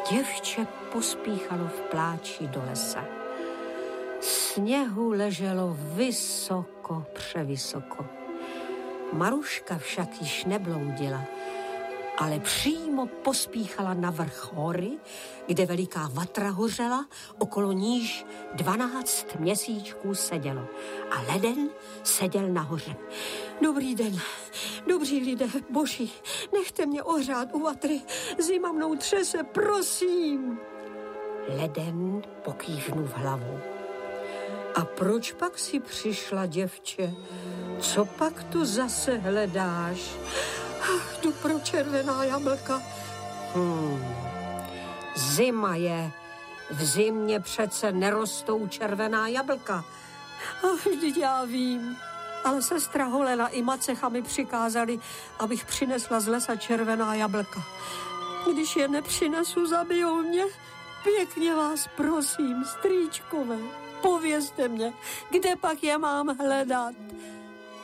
Děvče pospíchalo v pláči do lesa. Sněhu leželo vysoko, převysoko. Maruška však již nebloudila, ale přímo pospíchala na vrch hory, kde veliká vatra hořela, okolo níž 12 měsíčků sedělo. A leden seděl nahoře. Dobrý den, dobří lidé, boží, nechte mě ohřát u vatry, zima mnou třese, prosím. Leden pokývnul hlavou. A proč pak si přišla, děvče? Co pak tu zase hledáš? Ach, jdu pro červená jablka. Zima je. V zimě přece nerostou červená jablka. Ach, vždyť já vím. Ale sestra Holena i Macecha mi přikázali, abych přinesla z lesa červená jablka. Když je nepřinesu, zabijou mě. Pěkně vás prosím, strýčkové, povězte mě, kde pak je mám hledat.